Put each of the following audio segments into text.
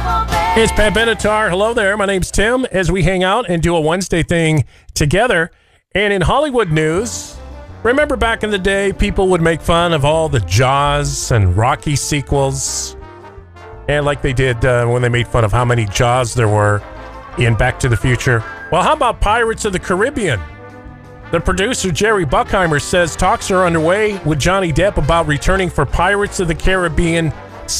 It's Pat Benatar. Hello there. My name's Tim as we hang out and do a Wednesday thing together. And in Hollywood news, remember back in the day, people would make fun of all the Jaws and Rocky sequels. And like they did when they made fun of how many Jaws there were in Back to the Future. Well, how about Pirates of the Caribbean? The producer, Jerry Bruckheimer, says talks are underway with Johnny Depp about returning for Pirates of the Caribbean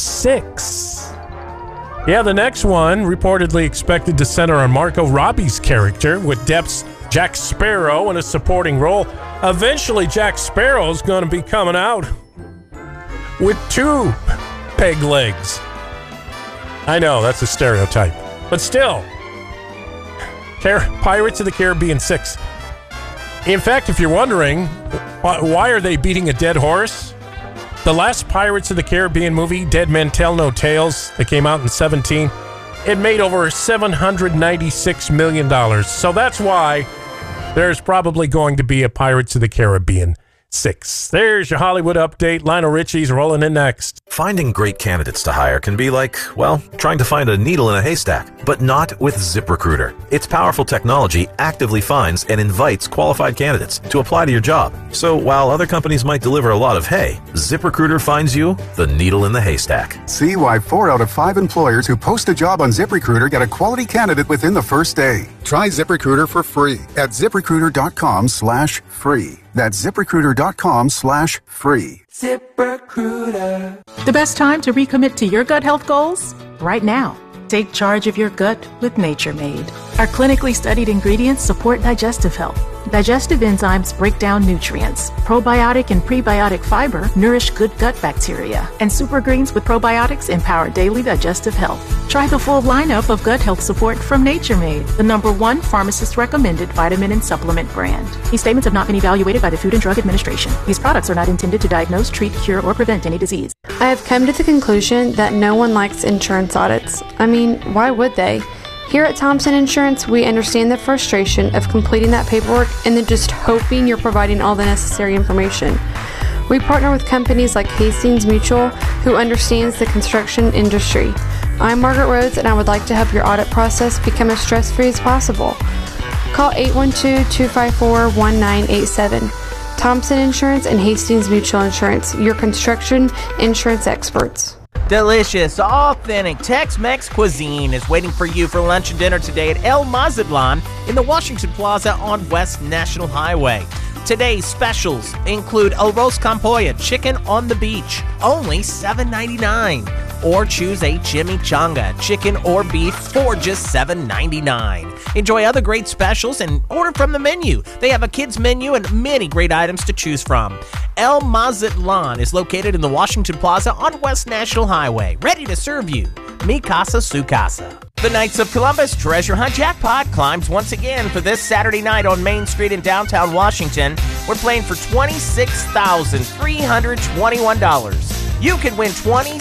6. Yeah, the next one reportedly expected to center on Margot Robbie's character with Depp's Jack Sparrow in a supporting role. Eventually, Jack Sparrow's going to be coming out with 2 peg legs. I know, that's a stereotype. But still, Pirates of the Caribbean 6. In fact, if you're wondering, why are they beating a dead horse? The last Pirates of the Caribbean movie, Dead Men Tell No Tales, that came out in 2017, it made over $796 million. So that's why there's probably going to be a Pirates of the Caribbean 6. There's your Hollywood update. Lionel Richie's rolling in next. Finding great candidates to hire can be like, well, trying to find a needle in a haystack, but not with ZipRecruiter. Its powerful technology actively finds and invites qualified candidates to apply to your job. So while other companies might deliver a lot of hay, ZipRecruiter finds you the needle in the haystack. See why 4 out of 5 employers who post a job on ZipRecruiter get a quality candidate within the first day. Try ZipRecruiter for free at ZipRecruiter.com/free. That's ZipRecruiter.com/free. ZipRecruiter. The best time to recommit to your gut health goals? Right now. Take charge of your gut with Nature Made. Our clinically studied ingredients support digestive health. Digestive enzymes break down nutrients. Probiotic and prebiotic fiber nourish good gut bacteria. And super greens with probiotics empower daily digestive health. Try the full lineup of gut health support from Nature Made, the #1 pharmacist-recommended vitamin and supplement brand. These statements have not been evaluated by the Food and Drug Administration. These products are not intended to diagnose, treat, cure, or prevent any disease. I have come to the conclusion that no one likes insurance audits. I mean, why would they? Here at Thompson Insurance, we understand the frustration of completing that paperwork and then just hoping you're providing all the necessary information. We partner with companies like Hastings Mutual, who understands the construction industry. I'm Margaret Rhodes, and I would like to help your audit process become as stress-free as possible. Call 812-254-1987. Thompson Insurance and Hastings Mutual Insurance, your construction insurance experts. Delicious, authentic Tex-Mex cuisine is waiting for you for lunch and dinner today at El Mazatlan in the Washington Plaza on West National Highway. Today's specials include arroz con pollo, chicken on the beach, only $7.99. Or choose a chimichanga, chicken or beef, for just $7.99. Enjoy other great specials and order from the menu. They have a kids menu and many great items to choose from. El Mazatlan is located in the Washington Plaza on West National Highway, ready to serve you. Mi casa, su casa. The Knights of Columbus Treasure Hunt Jackpot climbs once again for this Saturday night on Main Street in downtown Washington. We're playing for $26,321. You can win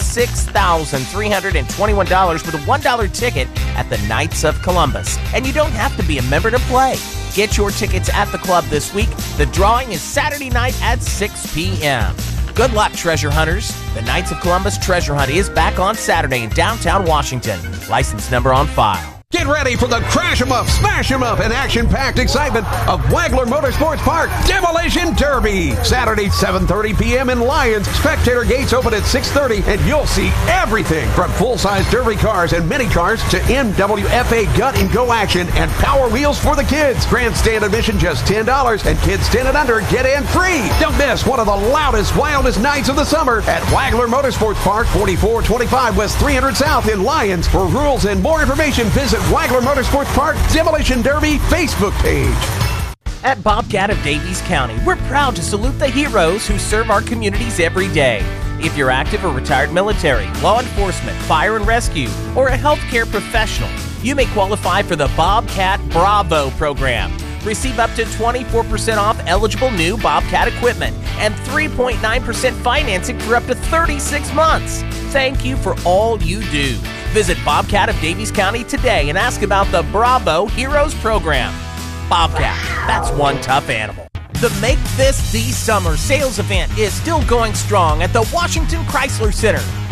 $26,321 with a $1 ticket at the Knights of Columbus. And you don't have to be a member to play. Get your tickets at the club this week. The drawing is Saturday night at 6 p.m. Good luck, treasure hunters. The Knights of Columbus Treasure Hunt is back on Saturday in downtown Washington. License number on file. Get ready for the crash 'em up, smash 'em up, and action-packed excitement of Wagler Motorsports Park Demolition Derby. Saturday, 7:30 p.m. in Lyons. Spectator gates open at 6:30, and you'll see everything from full-size derby cars and mini cars to NWFA gut and go action and power wheels for the kids. Grandstand admission just $10, and kids 10 and under get in free. Don't miss one of the loudest, wildest nights of the summer at Wagler Motorsports Park, 4425 West 300 South in Lyons. For rules and more information, visit Wagler Motorsports Park Demolition Derby Facebook page. At Bobcat of Daviess County, we're proud to salute the heroes who serve our communities every day. If you're active or retired military, law enforcement, fire and rescue, or a healthcare professional, you may qualify for the Bobcat Bravo program. Receive up to 24% off eligible new Bobcat equipment and 3.9% financing for up to 36 months. Thank you for all you do. Visit Bobcat of Daviess County today and ask about the Bravo Heroes program. Bobcat, that's one tough animal. The Make This the Summer sales event is still going strong at the Washington Chrysler Center.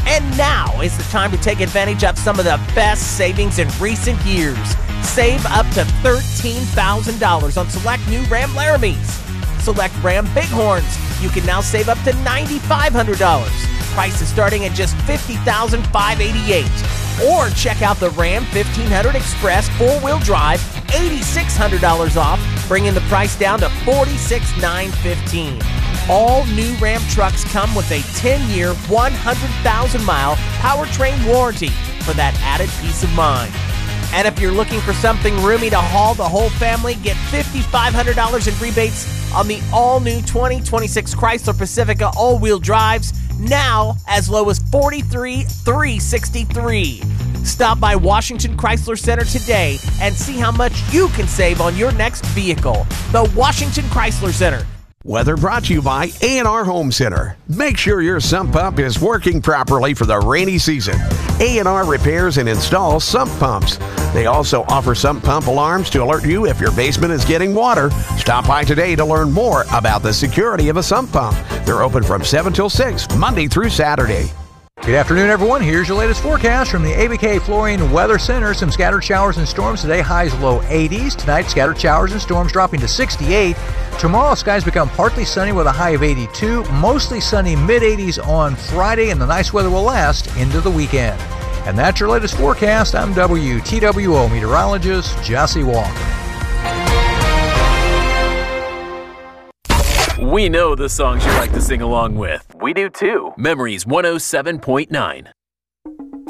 And now is the time to take advantage of some of the best savings in recent years. Save up to $13,000 on select new Ram Laramies. Select Ram Bighorns. You can now save up to $9,500. Prices starting at just $50,588. Or check out the Ram 1500 Express 4-wheel drive, $8,600 off, bringing the price down to $46,915. All new Ram trucks come with a 10-year, 100,000-mile powertrain warranty for that added peace of mind. And if you're looking for something roomy to haul the whole family, get $5,500 in rebates on the all-new 2026 Chrysler Pacifica all-wheel drives, now as low as $43,363. Stop by Washington Chrysler Center today and see how much you can save on your next vehicle. The Washington Chrysler Center. Weather brought to you by A&R Home Center. Make sure your sump pump is working properly for the rainy season. A&R repairs and installs sump pumps. They also offer sump pump alarms to alert you if your basement is getting water. Stop by today to learn more about the security of a sump pump. They're open from 7 till 6, Monday through Saturday. Good afternoon, everyone. Here's your latest forecast from the ABK Flooring Weather Center. Some scattered showers and storms today. Highs low 80s. Tonight, scattered showers and storms dropping to 68. Tomorrow, skies become partly sunny with a high of 82. Mostly sunny mid-80s on Friday, and the nice weather will last into the weekend. And that's your latest forecast. I'm WTWO meteorologist Jesse Walker. We know the songs you like to sing along with. We do too. Memories 107.9.